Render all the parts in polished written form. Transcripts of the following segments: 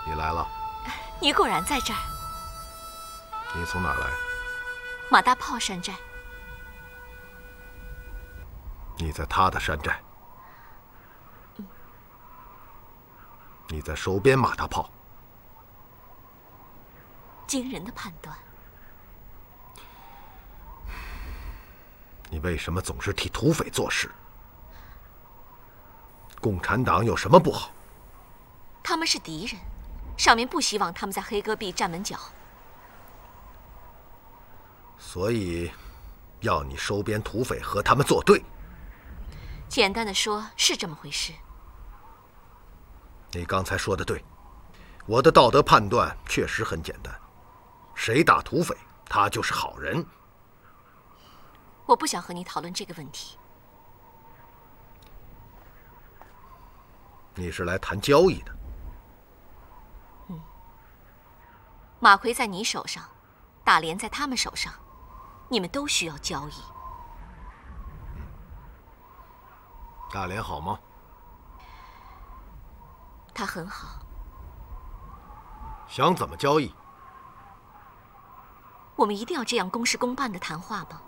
你来了。 你果然在这儿。 你从哪儿来？ 马大炮山寨。 你在他的山寨。你在收编马大炮。 惊人的判断。 你为什么总是替土匪做事？共产党有什么不好？ 他们是敌人，上面不希望他们在黑戈壁站稳脚。 所以，要你收编土匪和他们作对。 简单的说，是这么回事。 你刚才说的对，我的道德判断确实很简单，谁打土匪，他就是好人。 我不想和你讨论这个问题。 你是来谈交易的。 马奎在你手上，大连在他们手上，你们都需要交易。 大连好吗？ 他很好。 想怎么交易？ 我们一定要这样公事公办的谈话吗？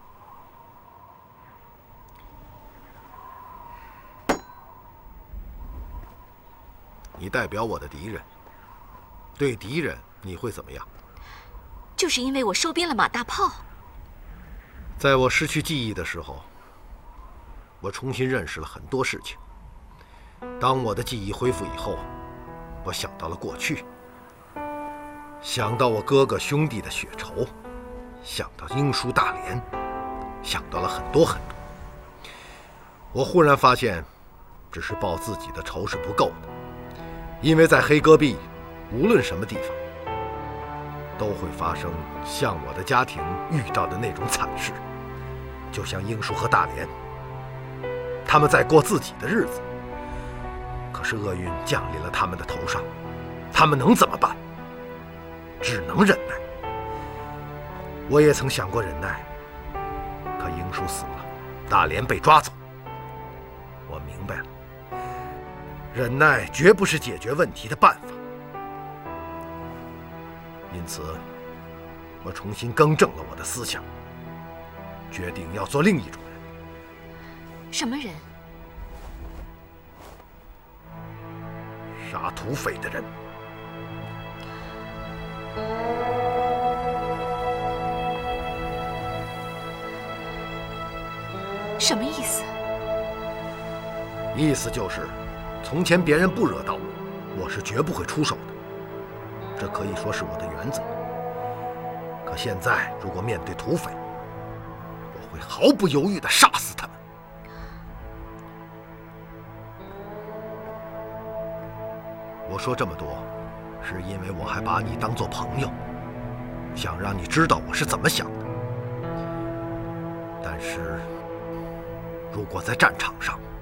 你代表我的敌人，对敌人你会怎么样？ 就是因为我收编了马大炮。 在我失去记忆的时候，我重新认识了很多事情。当我的记忆恢复以后，我想到了过去，想到我哥哥兄弟的血仇，想到英叔大连，想到了很多很多。我忽然发现，只是报自己的仇是不够的，因为在黑戈壁，无论什么地方，都会发生像我的家庭遇到的那种惨事，就像英叔和大连，他们在过自己的日子，可是厄运降临了他们的头上，他们能怎么办？只能忍耐。我也曾想过忍耐，可英叔死了，大连被抓走，我明白了，忍耐绝不是解决问题的办法。因此，我重新更正了我的思想，决定要做另一种人。 什么人？ 杀土匪的人。 什么意思？ 意思就是，从前别人不惹到我，我是绝不会出手的。这可以说是我的原则。可现在，如果面对土匪，我会毫不犹豫地杀死他们。我说这么多，是因为我还把你当作朋友，想让你知道我是怎么想的。但是，如果在战场上，